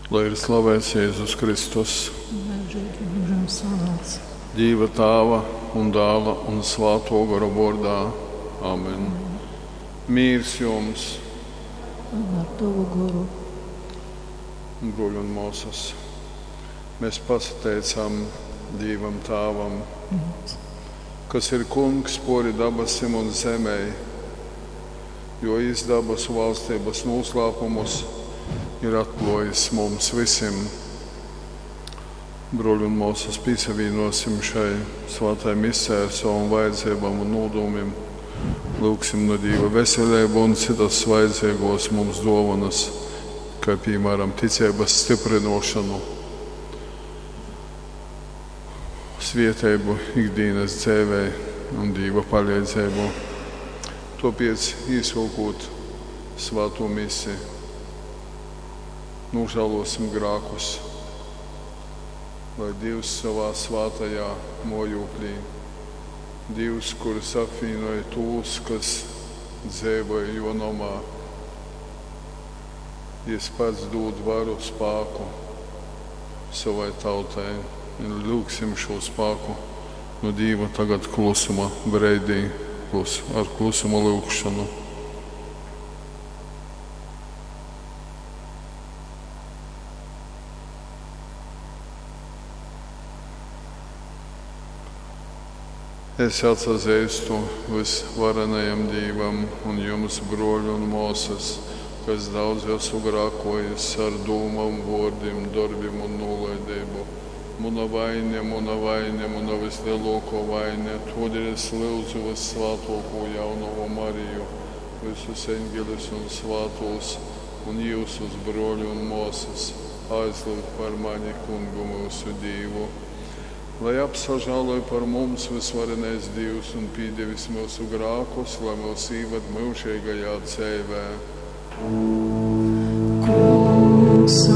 Lai ir slavēts Jēzus Kristus, Mūžīgi mūžam slavēts. Dieva Tēva un Dēla un Svētā gara vārdā. Amen. Mīrs jums, Ar tavu garu. broļi un māsas. Mēs pateicām Dievam Tēvam, kas ir kungs pāri dabasim un zemei, jo izdabas valstības noslēpumus ir atklājis mums visiem. Broļi un māsas, piesavienosim šai svētai misē ar savām vajadzībām un nodomiem. Lūksim no Dieva veselību un citas vajadzīgos mums dāvanas, kā piemēram ticības stiprināšanu, svētību ikdienas dzīvē un Dieva palīdzību. Tāpēc izlūkot svēto misiju, nožēlosim grēkus, lai Dievs savā svētajā mājokļī, Dievs, kurš apvienoja tos, kas dzīvoja jo namā, Jis pats dod varu spēku savai tautai. Lūksim šo spēku no Dieva tagad klusuma breidī, ar klusuma lūkšanu. Es atzīstu visvarenajam Dievam un jums, broļi un māsas, kas daudz esmu grēkojis ar domām, vārdiem, darbiem un nolaidību. Mana vaina, mana vislielākā vaina, tādēļ es lūdzu visvētāko jauno Mariju, visus eņģeļus un svētos, un jūs, broļi un māsas, aizlūgt par mani kungu mūsu Dievu. Lai apsažāloja par mums visvarenais Dievs un piedevis mūsu grēkus, lai mūs ievad mūžīgajā dzīvē. Kungs